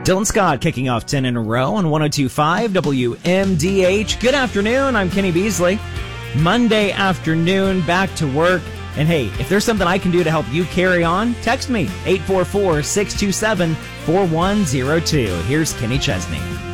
Dylan Scott kicking off 10 in a row on 102.5 WMDH. Good afternoon. I'm Kenny Beasley. Monday afternoon, back to work. And hey, if there's something I can do to help you carry on, text me, 844-627-4102. Here's Kenny Chesney.